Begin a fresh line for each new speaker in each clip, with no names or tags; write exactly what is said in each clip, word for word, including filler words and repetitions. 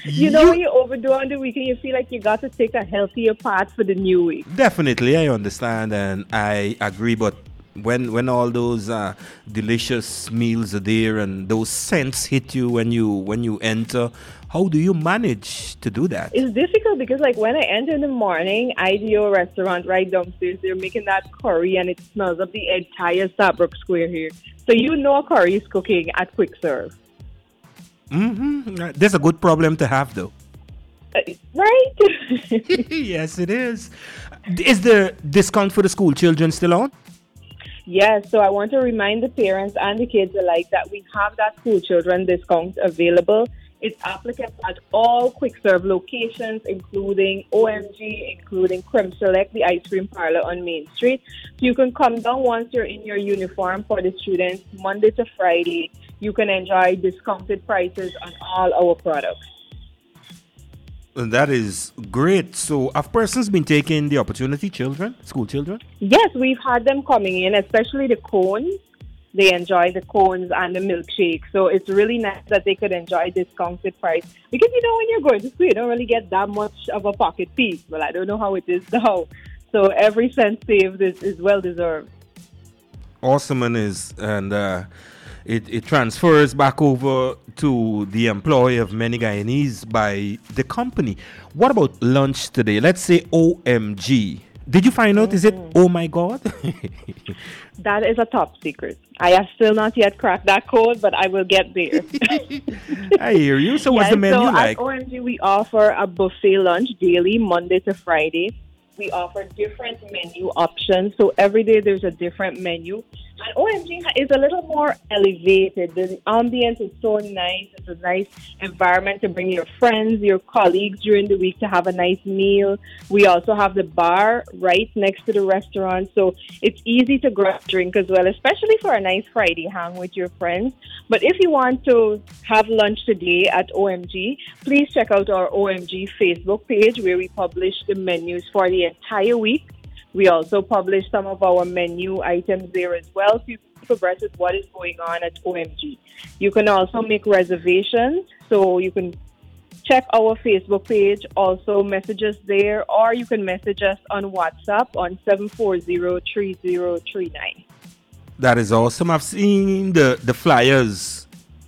You know, when
You
you overdo on the weekend, you feel like you got to take a healthier path for the new week.
definitely, I understand and I agree, but when when all those uh, delicious meals are there and those scents hit you when you when you enter, how do you manage to do that?
It's difficult because, like, when I enter in the morning, I do a restaurant right downstairs. They're making that curry, and it smells up the entire Starbrook Square here. So you know curry is cooking at quick serve,
Mm-hmm. That's a good problem to have, though.
uh, right?
Yes, it is. Is the discount for the school children still on?
Yes, so I want to remind the parents and the kids alike that we have that school children discount available. It's applicable at all quick serve locations, including O M G, including Creme Select, the ice cream parlor on Main Street. So you can come down once you're in your uniform for the students, Monday to Friday. You can enjoy discounted prices on all our products.
And that is great. So, have persons been taking the opportunity, children, school children?
Yes, we've had them coming in, especially the cones. They enjoy the cones and the milkshake. So it's really nice that they could enjoy discounted price. Because, you know, when you're going to school, you don't really get that much of a pocket piece. Well, I don't know how it is now. So every cent saved is, is well deserved.
Awesome, and is and uh, it it transfers back over to the employee of many Guyanese by the company. What about lunch today? Let's say O M G. Did you find out? Is it oh my god?
That is a top secret. I have still not yet cracked that code, but I will get there.
I hear you. So what's
Yes,
the menu
so
like?
at O M G, we offer a buffet lunch daily, Monday to Friday. We offer different menu options. So every day there's a different menu. And O M G is a little more elevated. The ambience is so nice. It's a nice environment to bring your friends, your colleagues during the week to have a nice meal. We also have the bar right next to the restaurant. So it's easy to grab a drink as well, especially for a nice Friday hang with your friends. But if you want to have lunch today at O M G, please check out our O M G Facebook page where we publish the menus for the entire week. We also publish some of our menu items there as well, so you can keep abreast with what is going on at O M G. You can also make reservations, so you can check our Facebook page, also message us there, or you can message us on WhatsApp on seven four zero, three zero three nine.
That is awesome. I've seen the the flyers.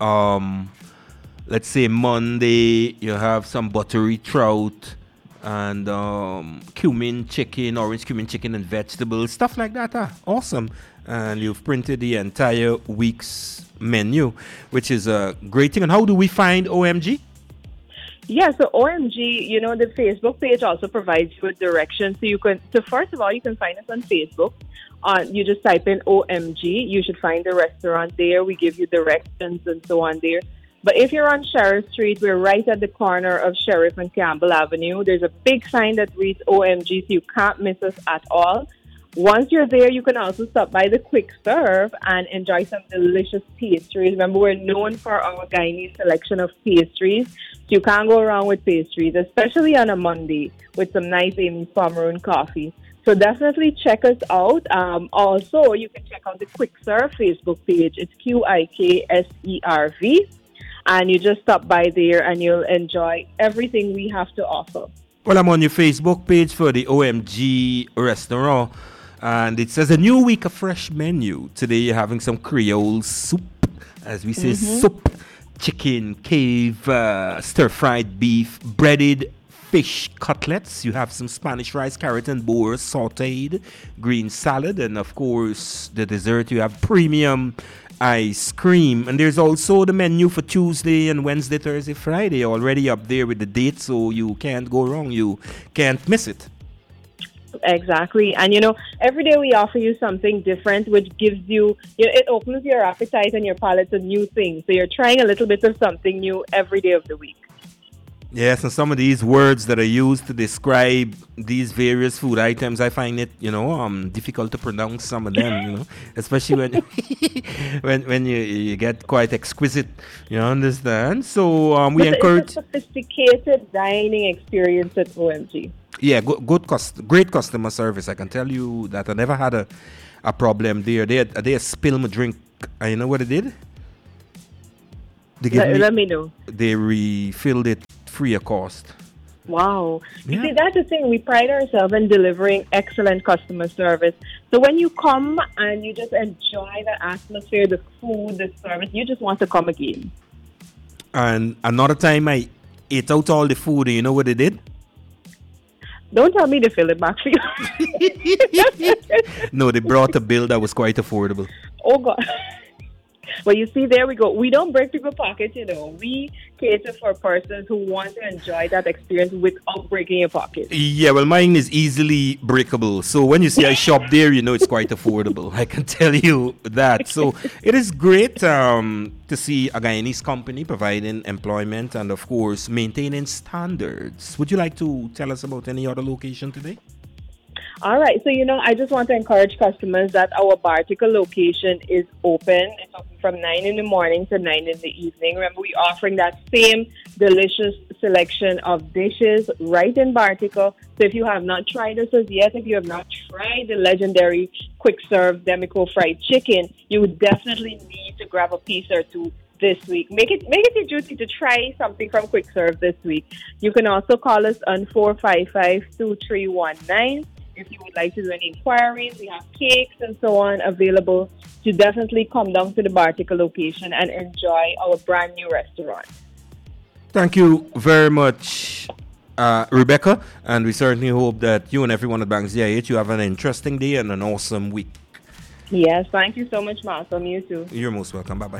Um, let's say Monday, you have some buttery trout and um, cumin chicken, orange cumin chicken and vegetables, stuff like that. Ah, awesome. And you've printed the entire week's menu, which is a great thing. And how do we find O M G?
Yeah, so O M G, you know, the Facebook page also provides you with directions. So you can, so first of all, you can find us on Facebook. Uh, you just type in O M G. You should find the restaurant there. We give you directions and so on there. But if you're on Sheriff Street, we're right at the corner of Sheriff and Campbell Avenue. There's a big sign that reads O M G, so you can't miss us at all. Once you're there, you can also stop by the Quick Serve and enjoy some delicious pastries. Remember, we're known for our Guyanese selection of pastries. So you can't go wrong with pastries, especially on a Monday with some nice Amy's Pomeroon coffee. So definitely check us out. Um, also, you can check out the Quick Serve Facebook page. It's Q I K S E R V. And you just stop by there and you'll enjoy everything we have to offer.
Well, I'm on your Facebook page for the O M G restaurant. And it says a new week, a fresh menu. Today you're having some Creole soup, as we say,
Mm-hmm.
soup, chicken, cave, uh, stir-fried beef, breaded fish cutlets. You have some Spanish rice, carrot and boer sauteed, green salad, and of course the dessert. You have premium ice cream. And there's also the menu for Tuesday and Wednesday, Thursday, Friday already up there with the date, so you can't go wrong. You can't miss it.
Exactly. And, you know, every day we offer you something different, which gives you, you know, it opens your appetite and your palate to new things. So you're trying a little bit of something new every day of the week.
Yes, and some of these words that are used to describe these various food items, I find it, you know, um, difficult to pronounce some of them, you know, especially when when when you, you get quite exquisite, you understand? So um, we
But
encourage...
it's a sophisticated dining experience at O M G.
Yeah, good, good cost, great customer service. I can tell you that I never had a, a problem there. They had, they spilled my drink. And you know what they did? They gave
Let,
me,
let me know.
They refilled it free of cost.
Wow. You
Yeah.
see, that's the thing. We pride ourselves in delivering excellent customer service. So when you come and you just enjoy the atmosphere, the food, the service, you just want to come again.
And another time I ate out all the food, and you know what they did?
Don't tell me to fill it back for you.
No, they brought a bill that was quite affordable.
Oh, God. Well, you see, there we go. We don't break people's pockets, you know. We cater for persons who want to enjoy that experience without breaking your pocket.
Yeah, well, mine is easily breakable. So when you see I shop there, you know it's quite affordable. I can tell you that. So it is great um, to see a Guyanese company providing employment and, of course, maintaining standards. Would you like to tell us about any other location today?
All right. So, you know, I just want to encourage customers that our Bartica location is open. It's open from nine in the morning to nine in the evening. Remember, we're offering that same delicious selection of dishes right in Bartica. So if you have not tried us as yet, if you have not tried the legendary quick serve Demico fried chicken, you would definitely need to grab a piece or two this week. Make it make it your duty to try something from Quick Serve this week. You can also call us on four five five, two three one nine. If you would like to do any inquiries, we have cakes and so on available. To definitely come down to the Bartica location and enjoy our brand new restaurant.
Thank you very much, uh, Rebecca. And we certainly hope that you and everyone at Banks D I H, you have an interesting day and an awesome week.
Yes, thank you so much, Malcolm. You too.
You're most welcome. Bye-bye.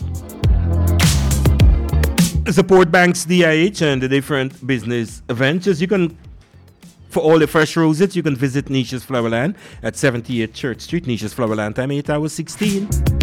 Support Banks D I H and the different business ventures. You can For all the fresh roses, you can visit Nisha's Flowerland at seventy-eight Church Street, Nisha's Flowerland, time eight hours sixteen.